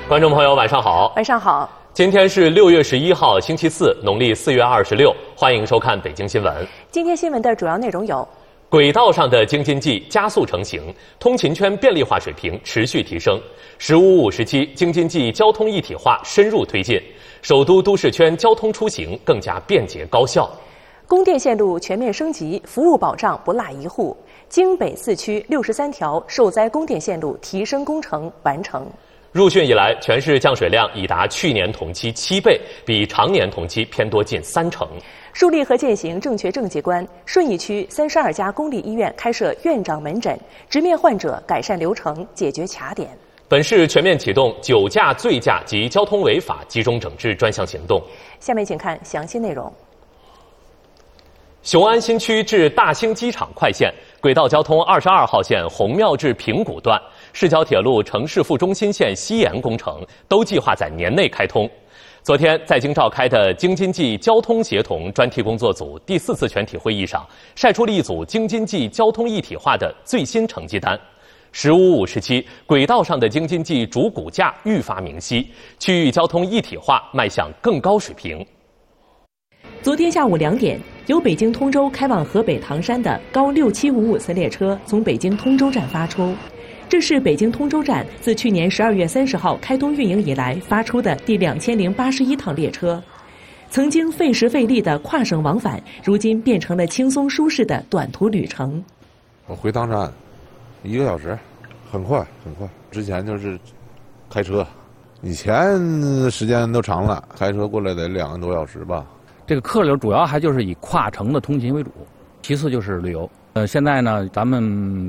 观众朋友，晚上好。 晚上好。 今天是6月11号，星期四，农历4月26。欢迎收看北京新闻。 今天新闻的主要内容有： 轨道上的京津冀加速成型，通勤圈便利化水平持续提升，“15+5”时期京津冀交通一体化深入推进，首都都市圈交通出行更加便捷高效。 供电线路全面升级，服务保障不落一户。京北4区63条受灾供电线路提升工程完成。 入汛以来，全市降水量已达去年同期7倍，比常年同期偏多近30%。 树立和践行正确政绩观，顺义区32家公立医院开设院长门诊，直面患者，改善流程，解决卡点。 本市全面启动酒驾、醉驾及交通违法集中整治专项行动。 下面请看详细内容。 雄安新区至大兴机场快线轨道交通22号线红庙至平谷段、市郊铁路城市副中心线西延工程都计划在年内开通。昨天在京召开的京津冀交通协同专题工作组第4次全体会议上，晒出了一组京津冀交通一体化的最新成绩单。“15+5”时期，轨道上的京津冀主骨架愈发明晰，区域交通一体化迈向更高水平。 昨天下午2点，由北京通州开往河北唐山的高6755次列车从北京通州站发出，这是北京通州站自去年12月30号开通运营以来发出的第2081趟列车。曾经费时费力的跨省往返，如今变成了轻松舒适的短途旅程。 我回唐山1个小时，很快很快。之前就是开车，以前时间都长了，开车过来得2个多小时吧。 这个客流主要还就是以跨城的通勤为主，其次就是旅游。现在呢，咱们